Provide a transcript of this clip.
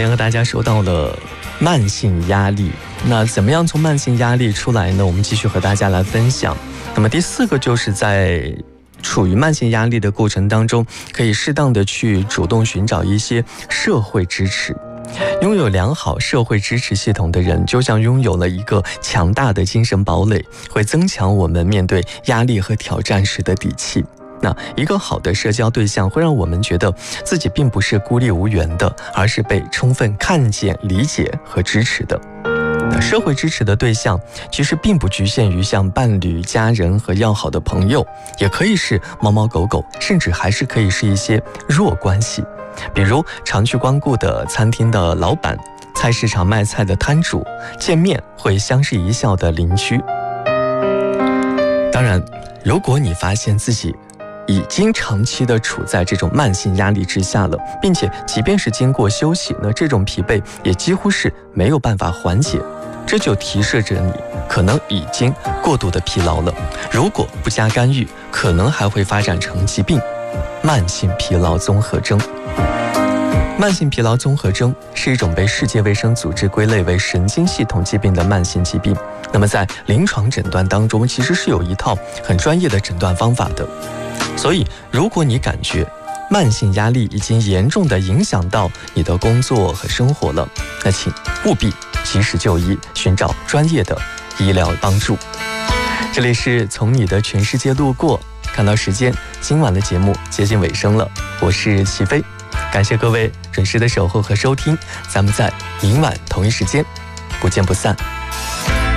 天和大家说到了慢性压力，那怎么样从慢性压力出来呢？我们继续和大家来分享。那么第4个就是在处于慢性压力的过程当中，可以适当的去主动寻找一些社会支持。拥有良好社会支持系统的人，就像拥有了一个强大的精神堡垒，会增强我们面对压力和挑战时的底气。那一个好的社交对象会让我们觉得自己并不是孤立无援的，而是被充分看见、理解和支持的。那社会支持的对象其实并不局限于像伴侣、家人和要好的朋友，也可以是猫猫狗狗，甚至还是可以是一些弱关系，比如常去光顾的餐厅的老板、菜市场卖菜的摊主、见面会相视一笑的邻居。当然，如果你发现自己已经长期的处在这种慢性压力之下了，并且即便是经过休息呢，这种疲惫也几乎是没有办法缓解，这就提示着你可能已经过度的疲劳了。如果不加干预，可能还会发展成疾病——慢性疲劳综合征。慢性疲劳综合征是一种被世界卫生组织归类为神经系统疾病的慢性疾病。那么在临床诊断当中，其实是有一套很专业的诊断方法的。所以如果你感觉慢性压力已经严重地影响到你的工作和生活了，那请务必及时就医，寻找专业的医疗帮助。这里是从你的全世界路过，看到时间，今晚的节目接近尾声了，我是齐飞，感谢各位准时的守候和收听，咱们在明晚同一时间不见不散。